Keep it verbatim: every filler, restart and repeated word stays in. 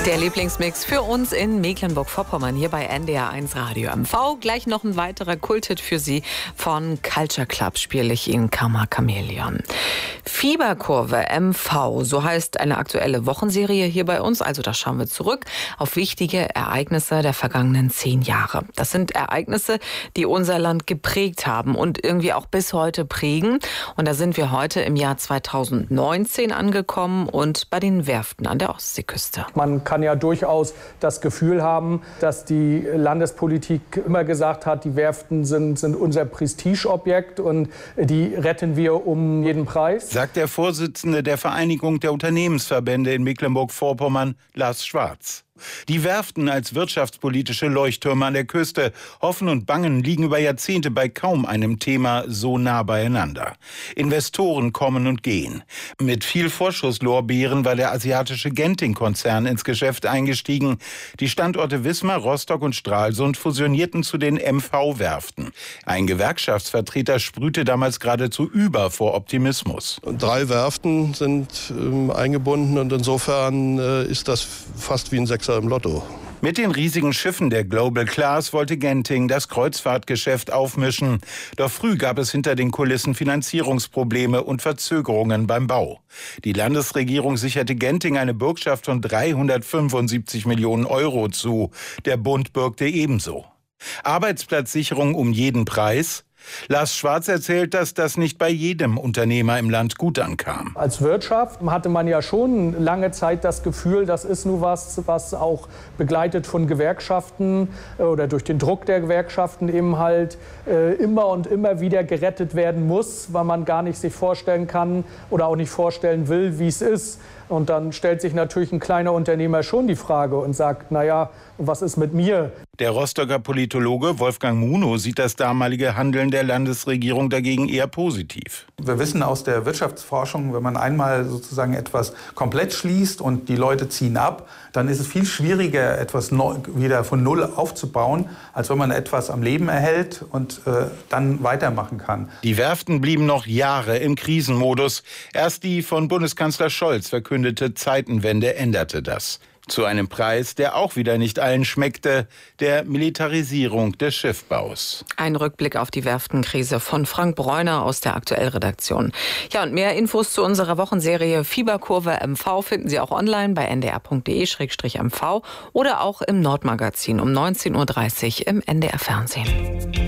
Der Lieblingsmix für uns in Mecklenburg-Vorpommern hier bei N D R eins Radio M V. Gleich noch ein weiterer Kulthit für Sie von Culture Club, spiele ich Ihnen Karma Chameleon. Fieberkurve M V, so heißt eine aktuelle Wochenserie hier bei uns. Also da schauen wir zurück auf wichtige Ereignisse der vergangenen zehn Jahre. Das sind Ereignisse, die unser Land geprägt haben und irgendwie auch bis heute prägen. Und da sind wir heute im Jahr zweitausendneunzehn angekommen und bei den Werften an der Ostseeküste. Man kann ja durchaus das Gefühl haben, dass die Landespolitik immer gesagt hat, die Werften sind, sind unser Prestigeobjekt und die retten wir um jeden Preis. Sagt der Vorsitzende der Vereinigung der Unternehmensverbände in Mecklenburg-Vorpommern, Lars Schwarz. Die Werften als wirtschaftspolitische Leuchttürme an der Küste, Hoffen und Bangen, liegen über Jahrzehnte bei kaum einem Thema so nah beieinander. Investoren kommen und gehen. Mit viel Vorschusslorbeeren war der asiatische Genting-Konzern ins Geschäft eingestiegen. Die Standorte Wismar, Rostock und Stralsund fusionierten zu den M V-Werften. Ein Gewerkschaftsvertreter sprühte damals geradezu über vor Optimismus. Drei Werften sind ähm, eingebunden und insofern äh, ist das fast wie ein Sechser im Lotto. Mit den riesigen Schiffen der Global Class wollte Genting das Kreuzfahrtgeschäft aufmischen. Doch früh gab es hinter den Kulissen Finanzierungsprobleme und Verzögerungen beim Bau. Die Landesregierung sicherte Genting eine Bürgschaft von dreihundertfünfundsiebzig Millionen Euro zu. Der Bund bürgte ebenso. Arbeitsplatzsicherung um jeden Preis? Lars Schwarz erzählt, dass das nicht bei jedem Unternehmer im Land gut ankam. Als Wirtschaft hatte man ja schon lange Zeit das Gefühl, das ist nur was, was auch begleitet von Gewerkschaften oder durch den Druck der Gewerkschaften eben halt äh, immer und immer wieder gerettet werden muss, weil man gar nicht sich vorstellen kann oder auch nicht vorstellen will, wie es ist. Und dann stellt sich natürlich ein kleiner Unternehmer schon die Frage und sagt, naja, was ist mit mir? Der Rostocker Politologe Wolfgang Munow sieht das damalige Handeln der Landesregierung dagegen eher positiv. Wir wissen aus der Wirtschaftsforschung, wenn man einmal sozusagen etwas komplett schließt und die Leute ziehen ab, dann ist es viel schwieriger, etwas neu, wieder von Null aufzubauen, als wenn man etwas am Leben erhält und äh, dann weitermachen kann. Die Werften blieben noch Jahre im Krisenmodus. Erst die von Bundeskanzler Scholz verkündete Zeitenwende änderte das. Zu einem Preis, der auch wieder nicht allen schmeckte, der Militarisierung des Schiffbaus. Ein Rückblick auf die Werftenkrise von Frank Bräuner aus der Aktuellredaktion. Ja, und mehr Infos zu unserer Wochenserie Fieberkurve M V finden Sie auch online bei n d r punkt d e slash m v oder auch im Nordmagazin um neunzehn Uhr dreißig im N D R Fernsehen.